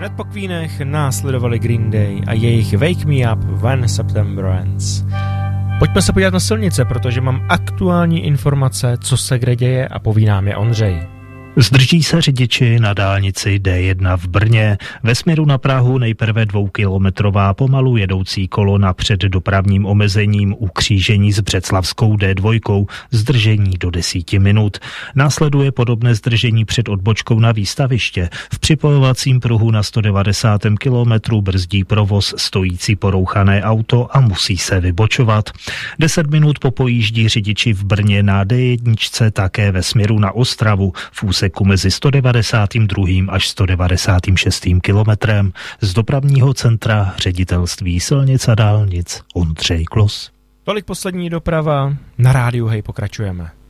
Hned po Queenech následovali Green Day a jejich Wake Me Up When September Ends. Pojďme se podívat na silnice, protože mám aktuální informace, co se kde děje, a poví nám je Ondřej. Zdrží se řidiči na dálnici D1 v Brně. Ve směru na Prahu nejprve 2kilometrová pomalu jedoucí kolona před dopravním omezením u křížení s Břeclavskou D2, zdržení do 10 minut. Následuje podobné zdržení před odbočkou na Výstaviště. V připojovacím pruhu na 190. kilometru brzdí provoz stojící porouchané auto a musí se vybočovat. 10 minut popojíždí řidiči v Brně na D1 také ve směru na Ostravu v úseku mezi 192. až 196. kilometrem. Z dopravního centra Ředitelství silnic a dálnic Ondřej Klos. Tolik poslední doprava, na rádiu Hej pokračujeme.